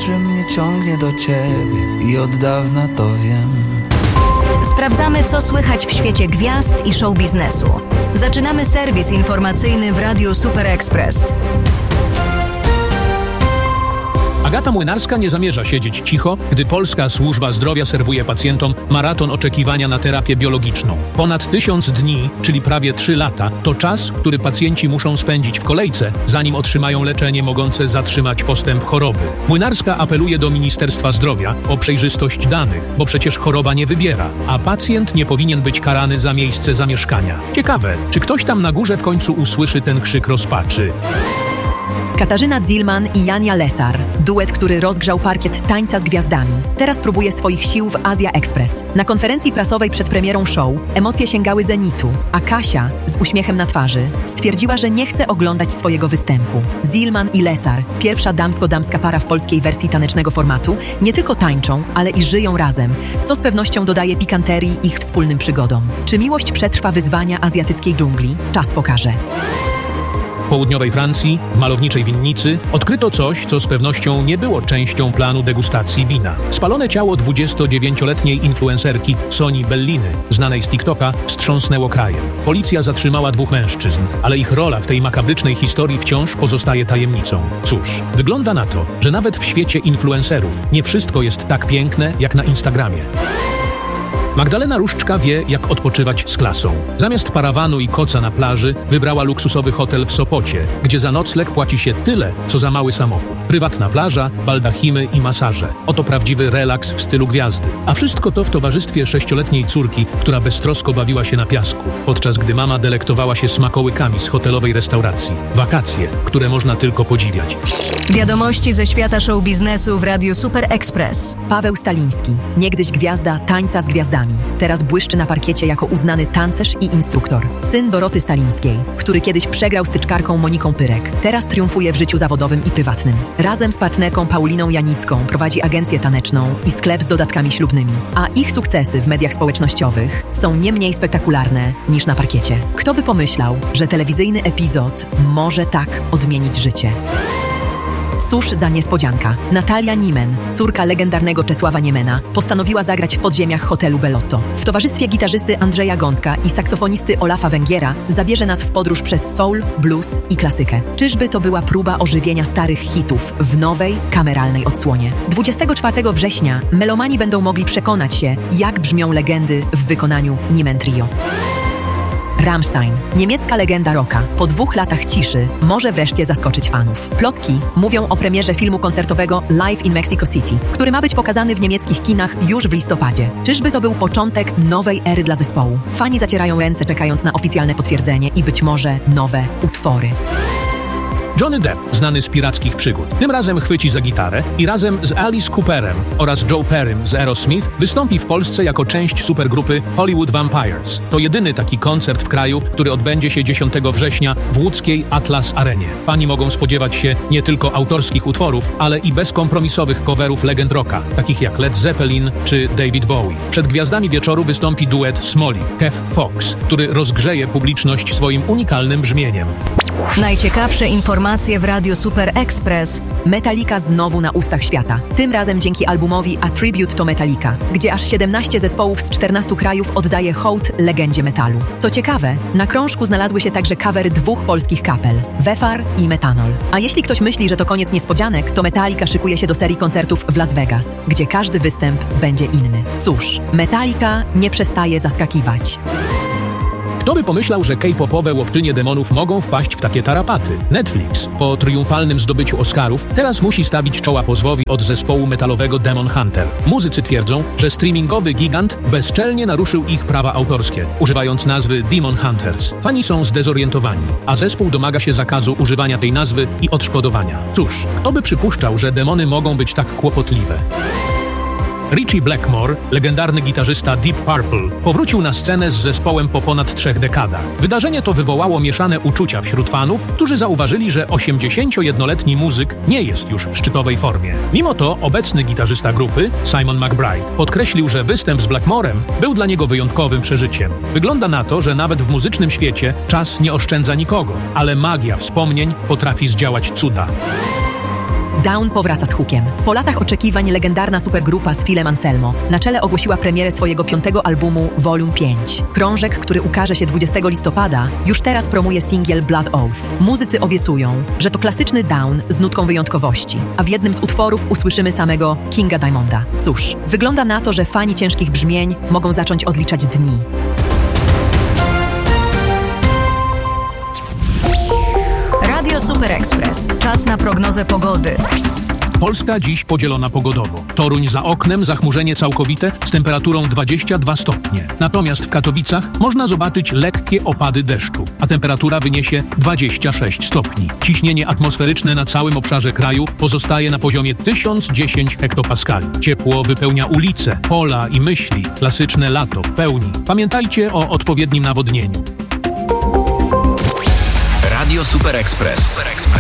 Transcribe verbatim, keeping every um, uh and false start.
że mnie ciągnie do ciebie i od dawna to wiem. Sprawdzamy, co słychać w świecie gwiazd i show biznesu. Zaczynamy serwis informacyjny w Radiu Super Express. Agata Młynarska nie zamierza siedzieć cicho, gdy Polska Służba Zdrowia serwuje pacjentom maraton oczekiwania na terapię biologiczną. Ponad tysiąc dni, czyli prawie trzy lata, to czas, który pacjenci muszą spędzić w kolejce, zanim otrzymają leczenie mogące zatrzymać postęp choroby. Młynarska apeluje do Ministerstwa Zdrowia o przejrzystość danych, bo przecież choroba nie wybiera, a pacjent nie powinien być karany za miejsce zamieszkania. Ciekawe, czy ktoś tam na górze w końcu usłyszy ten krzyk rozpaczy. Katarzyna Zilman i Jania Lesar. Duet, który rozgrzał parkiet Tańca z Gwiazdami. Teraz próbuje swoich sił w Azja Express. Na konferencji prasowej przed premierą show emocje sięgały zenitu, a Kasia, z uśmiechem na twarzy, stwierdziła, że nie chce oglądać swojego występu. Zilman i Lesar, pierwsza damsko-damska para w polskiej wersji tanecznego formatu, nie tylko tańczą, ale i żyją razem, co z pewnością dodaje pikanterii ich wspólnym przygodom. Czy miłość przetrwa wyzwania azjatyckiej dżungli? Czas pokaże. W południowej Francji, w malowniczej winnicy, odkryto coś, co z pewnością nie było częścią planu degustacji wina. Spalone ciało dwudziestodziewięcioletniej influencerki Soni Belliny, znanej z TikToka, wstrząsnęło krajem. Policja zatrzymała dwóch mężczyzn, ale ich rola w tej makabrycznej historii wciąż pozostaje tajemnicą. Cóż, wygląda na to, że nawet w świecie influencerów nie wszystko jest tak piękne jak na Instagramie. Magdalena Różczka wie, jak odpoczywać z klasą. Zamiast parawanu i koca na plaży wybrała luksusowy hotel w Sopocie, gdzie za nocleg płaci się tyle, co za mały samochód. Prywatna plaża, baldachimy i masaże. Oto prawdziwy relaks w stylu gwiazdy. A wszystko to w towarzystwie sześcioletniej córki, która beztrosko bawiła się na piasku, podczas gdy mama delektowała się smakołykami z hotelowej restauracji. Wakacje, które można tylko podziwiać. Wiadomości ze świata show biznesu w Radiu Super Express. Paweł Staliński, niegdyś gwiazda Tańca z Gwiazdami. Teraz błyszczy na parkiecie jako uznany tancerz i instruktor. Syn Doroty Stalińskiej, który kiedyś przegrał styczkarką Moniką Pyrek. Teraz triumfuje w życiu zawodowym i prywatnym. Razem z partnerką Pauliną Janicką prowadzi agencję taneczną i sklep z dodatkami ślubnymi. A ich sukcesy w mediach społecznościowych są nie mniej spektakularne niż na parkiecie. Kto by pomyślał, że telewizyjny epizod może tak odmienić życie? Cóż za niespodzianka. Natalia Niemen, córka legendarnego Czesława Niemena, postanowiła zagrać w podziemiach hotelu Bellotto. W towarzystwie gitarzysty Andrzeja Gądka i saksofonisty Olafa Węgiera zabierze nas w podróż przez soul, blues i klasykę. Czyżby to była próba ożywienia starych hitów w nowej, kameralnej odsłonie? dwudziestego czwartego września melomani będą mogli przekonać się, jak brzmią legendy w wykonaniu Niemen Trio. Rammstein, niemiecka legenda rocka, po dwóch latach ciszy może wreszcie zaskoczyć fanów. Plotki mówią o premierze filmu koncertowego Live in Mexico City, który ma być pokazany w niemieckich kinach już w listopadzie. Czyżby to był początek nowej ery dla zespołu? Fani zacierają ręce, czekając na oficjalne potwierdzenie i być może nowe utwory. Johnny Depp, znany z pirackich przygód, tym razem chwyci za gitarę i razem z Alice Cooperem oraz Joe Perrym z Aerosmith wystąpi w Polsce jako część supergrupy Hollywood Vampires. To jedyny taki koncert w kraju, który odbędzie się dziesiątego września w łódzkiej Atlas Arenie. Fani mogą spodziewać się nie tylko autorskich utworów, ale i bezkompromisowych coverów legend rocka, takich jak Led Zeppelin czy David Bowie. Przed gwiazdami wieczoru wystąpi duet Smolly, Kev Fox, który rozgrzeje publiczność swoim unikalnym brzmieniem. Najciekawsze informacje w Radiu Super Express. Metallica znowu na ustach świata. Tym razem dzięki albumowi A Tribute to Metallica, gdzie aż siedemnaście zespołów z czternastu krajów oddaje hołd legendzie metalu. Co ciekawe, na krążku znalazły się także covery dwóch polskich kapel, Wefar i Metanol. A jeśli ktoś myśli, że to koniec niespodzianek, to Metallica szykuje się do serii koncertów w Las Vegas, gdzie każdy występ będzie inny. Cóż, Metallica nie przestaje zaskakiwać. Kto by pomyślał, że K-popowe łowczynie demonów mogą wpaść w takie tarapaty? Netflix, po triumfalnym zdobyciu Oscarów, teraz musi stawić czoła pozwowi od zespołu metalowego Demon Hunter. Muzycy twierdzą, że streamingowy gigant bezczelnie naruszył ich prawa autorskie, używając nazwy Demon Hunters. Fani są zdezorientowani, a zespół domaga się zakazu używania tej nazwy i odszkodowania. Cóż, kto by przypuszczał, że demony mogą być tak kłopotliwe? Ritchie Blackmore, legendarny gitarzysta Deep Purple, powrócił na scenę z zespołem po ponad trzech dekadach. Wydarzenie to wywołało mieszane uczucia wśród fanów, którzy zauważyli, że osiemdziesięciojednoletni muzyk nie jest już w szczytowej formie. Mimo to obecny gitarzysta grupy, Simon McBride, podkreślił, że występ z Blackmorem był dla niego wyjątkowym przeżyciem. Wygląda na to, że nawet w muzycznym świecie czas nie oszczędza nikogo, ale magia wspomnień potrafi zdziałać cuda. Down powraca z hukiem. Po latach oczekiwań legendarna supergrupa z Philem Anselmo na czele ogłosiła premierę swojego piątego albumu Volume pięć. Krążek, który ukaże się dwudziestego listopada, już teraz promuje singiel Blood Oath. Muzycy obiecują, że to klasyczny Down z nutką wyjątkowości, a w jednym z utworów usłyszymy samego Kinga Diamonda. Cóż, wygląda na to, że fani ciężkich brzmień mogą zacząć odliczać dni. Radio Super Express. Czas na prognozę pogody. Polska dziś podzielona pogodowo. Toruń za oknem, zachmurzenie całkowite z temperaturą dwadzieścia dwa stopnie. Natomiast w Katowicach można zobaczyć lekkie opady deszczu, a temperatura wyniesie dwadzieścia sześć stopni. Ciśnienie atmosferyczne na całym obszarze kraju pozostaje na poziomie tysiąc dziesięć hektopaskali. Ciepło wypełnia ulice, pola i myśli. Klasyczne lato w pełni. Pamiętajcie o odpowiednim nawodnieniu. Radio Super Express.